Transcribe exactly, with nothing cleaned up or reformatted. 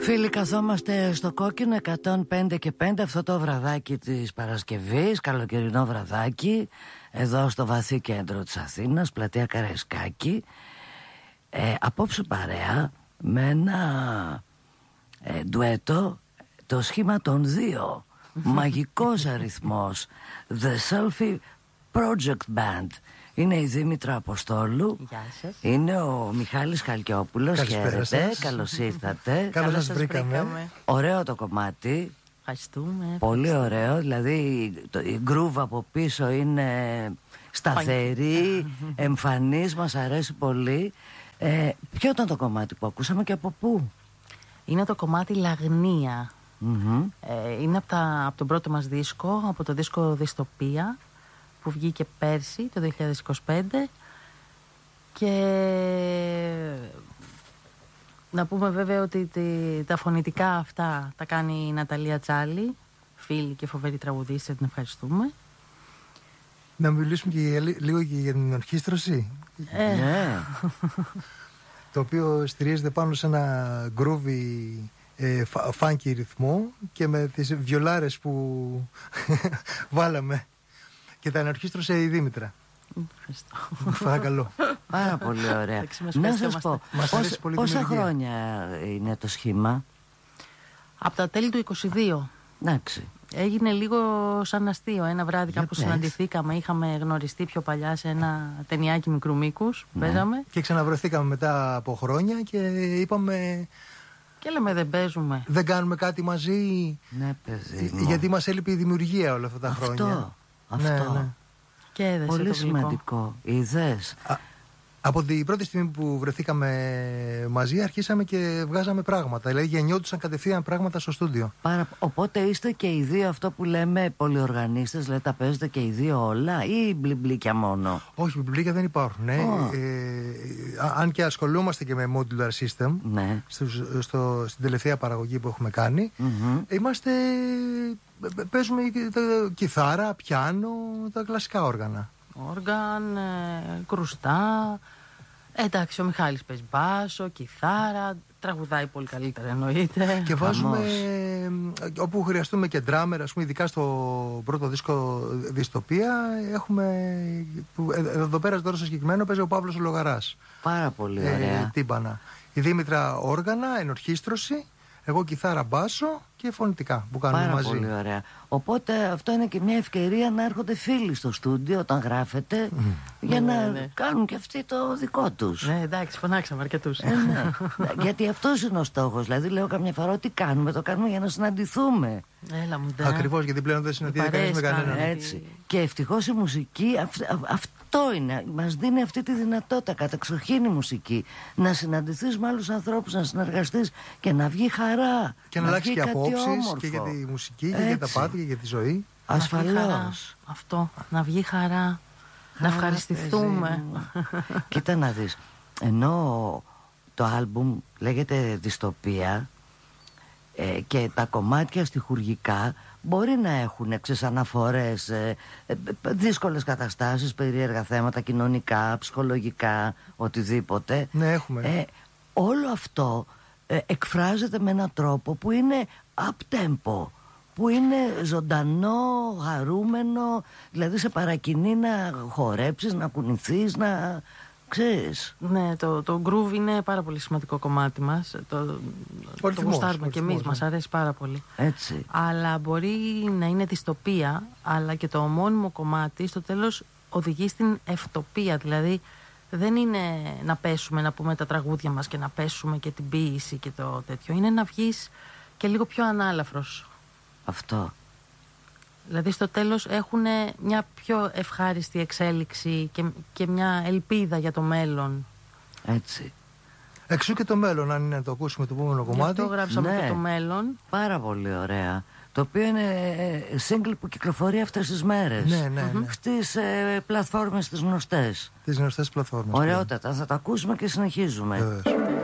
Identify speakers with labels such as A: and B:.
A: Φίλοι, καθόμαστε στο Κόκκινο εκατόν πέντε και πέντε αυτό το βραδάκι της Παρασκευής, καλοκαιρινό βραδάκι, εδώ στο βαθύ κέντρο της Αθήνας, πλατεία Καραϊσκάκη. ε, Απόψε παρέα με ένα ε, ντουέτο, το σχήμα των δύο. Μαγικός αριθμός, The Selfie Project Band. Είναι η Δήμητρα Αποστόλου.
B: Γεια σας.
A: Είναι ο Μιχάλης Χαλκιόπουλος. Χαίρετε, καλώς ήρθατε.
C: Καλώς σας βρήκαμε.
A: Ωραίο το κομμάτι.
B: Ευχαριστούμε.
A: Πολύ ωραίο. Δηλαδή το, η γκρούβ από πίσω είναι σταθερή, εμφανής, μας αρέσει πολύ. ε, Ποιο ήταν το κομμάτι που ακούσαμε και από πού?
B: Είναι το κομμάτι Λαγνία.
A: Mm-hmm.
B: ε, Είναι από, τα, από τον πρώτο μας δίσκο, από το δίσκο Δυστοπία, που βγήκε πέρσι το δύο χιλιάδες είκοσι πέντε. Και να πούμε βέβαια ότι τη, τα φωνητικά αυτά τα κάνει η Ναταλία Τσάλη, φίλη και φοβερή τραγουδίστρια, την ευχαριστούμε.
C: Να μιλήσουμε και λίγο και για την ορχήστρωση.
B: ε.
A: Ναι.
C: Το οποίο στηρίζεται πάνω σε ένα groovy ε, funky ρυθμό και με τις βιολάρες που βάλαμε. Και τα ενορχήστρωσε η Δήμητρα.
B: Ευχαριστώ.
C: Παρακαλώ.
A: Πάρα πολύ ωραία.
B: μας
A: Να σας πω,
C: Μας
A: πόσα,
C: αρέσει πολύ
A: πόσα
C: δημιουργία.
A: χρόνια είναι το σχήμα?
B: Από τα τέλη του είκοσι δύο.
A: Εντάξει.
B: Έγινε λίγο σαν αστείο. Ένα βράδυ
A: Για
B: κάπου
A: πες.
B: συναντηθήκαμε. Είχαμε γνωριστεί πιο παλιά σε ένα ταινιάκι μικρού μήκους.
A: Ναι.
B: Παίζαμε.
C: Και ξαναβρεθήκαμε μετά από χρόνια και είπαμε
B: Και λέμε δεν παίζουμε.
C: δεν κάνουμε κάτι μαζί.
A: Ναι, παιδί μου.
C: Γιατί μας έλειπε η δημιουργία όλα αυτά τα
A: Αυτό,
C: χρόνια.
A: αυτό.
C: Ναι, ναι.
B: Και έδεσε
A: Πολύ
B: το γλυκό.
A: σημαντικό. Είδες.
C: Α, από την πρώτη στιγμή που βρεθήκαμε μαζί αρχίσαμε και βγάζαμε πράγματα. Δηλαδή γεννιόντουσαν κατευθείαν πράγματα στο στούντιο.
A: Πάρα... Οπότε είστε και οι δύο αυτό που λέμε πολυοργανίστες, δηλαδή τα παίζετε και οι δύο όλα ή μπλιμπλίκια μόνο?
C: Όχι, βιβλία δεν υπάρχουν. Ναι.
A: Oh.
C: Ε, α- αν και ασχολούμαστε και με modular system,
A: Ναι.
C: στο, στο, στην τελευταία παραγωγή που έχουμε κάνει,
A: Mm-hmm.
C: είμαστε, παίζουμε τα, κιθάρα, πιάνο, τα κλασικά όργανα.
B: Όργαν, ε, κρουστά. Ε, εντάξει, ο Μιχάλης παίζει μπάσο, κιθάρα. Τραγουδάει πολύ καλύτερα, εννοείται.
C: Και βάζουμε
A: Χαμός.
C: ε, όπου χρειαστούμε και ντράμερ, ας πούμε, ειδικά στο πρώτο δίσκο Δυστοπία. Έχουμε. Που, ε, εδώ πέρα τώρα στο συγκεκριμένο παίζει ο Παύλος ο Λογαράς.
A: Πάρα πολύ
C: Ε,
A: ωραία.
C: τύμπανα. Η Δήμητρα όργανα, ενορχήστρωση. Εγώ κιθάρα, μπάσο και φωνητικά που κάνουμε
A: Πάρα
C: μαζί.
A: πολύ ωραία. Οπότε αυτό είναι και μια ευκαιρία να έρχονται φίλοι στο στούντιο όταν γράφετε για
B: Ναι,
A: να
B: ναι.
A: κάνουν και αυτοί το δικό τους.
B: Ναι, εντάξει, φωνάξαμε αρκετούς.
A: Ε, ναι. Γιατί αυτός είναι ο στόχος. Δηλαδή λέω καμιά φορά ότι κάνουμε, το κάνουμε για να συναντηθούμε.
B: Έλα μου, ντε.
C: Ακριβώς, γιατί πλέον δεν συναντιέται κανείς με
B: παρέες
C: κανέναν.
B: κάνουν.
A: Έτσι. Και ευτυχώς η μουσική αυ- αυ- αυτό είναι. Μας δίνει αυτή τη δυνατότητα, κατεξοχήν η μουσική. Να συναντηθείς με άλλους ανθρώπους, να συνεργαστείς και να βγει χαρά.
C: Και να αλλάξει
A: βγει
C: και
A: κάτι
C: απόψεις
A: όμορφο.
C: και για τη μουσική και για τα
A: Έτσι.
C: πάθη και για τη ζωή.
B: Να βγει χαρά.
A: Ασφαλώς.
B: Αυτό, να βγει χαρά. Να
A: Χαρά,
B: ευχαριστηθούμε.
A: παιδί μου. Κοίτα να δεις. Ενώ το άλμπουμ λέγεται Δυστοπία ε, και τα κομμάτια στιχουργικά μπορεί να έχουν εξαναφορές, ε, ε, δύσκολες καταστάσεις, περίεργα θέματα κοινωνικά, ψυχολογικά, οτιδήποτε.
C: Ναι, έχουμε.
A: Ε, όλο αυτό ε, εκφράζεται με έναν τρόπο που είναι up-tempo, που είναι ζωντανό, χαρούμενο, δηλαδή σε παρακινεί να χορέψεις, να κουνηθείς, να ξέρεις.
B: Ναι, το, το groove είναι πάρα πολύ σημαντικό κομμάτι μας. Το, το
C: ρυθμός,
B: γουστάρουμε
C: ο
B: και εμείς,
C: ρυθμός,
B: μας
C: ναι.
B: αρέσει πάρα πολύ.
A: Έτσι.
B: Αλλά μπορεί να είναι δυστοπία, αλλά και το ομώνυμο κομμάτι στο τέλος οδηγεί στην ευτοπία. Δηλαδή δεν είναι να πέσουμε, να πούμε τα τραγούδια μας και να πέσουμε και την ποίηση και το τέτοιο. Είναι να βγεις και λίγο πιο ανάλαφρος.
A: Αυτό.
B: Δηλαδή στο τέλος έχουν μια πιο ευχάριστη εξέλιξη και, και μια ελπίδα για το μέλλον.
A: Έτσι.
C: Εξού και το μέλλον, αν είναι να το ακούσουμε το επόμενο
B: Γι'
C: κομμάτι.
B: αυτό γράψαμε
A: Ναι.
B: και το μέλλον.
A: Πάρα πολύ ωραία. Το οποίο είναι ε, single που κυκλοφορεί αυτές τις μέρες.
C: Ναι, ναι, ναι.
A: Στις ε, πλατφόρμες τις γνωστές.
C: Τις γνωστές πλατφόρμες.
A: Ωραιότατα. Θα τα ακούσουμε και συνεχίζουμε.
C: Βεβαίως.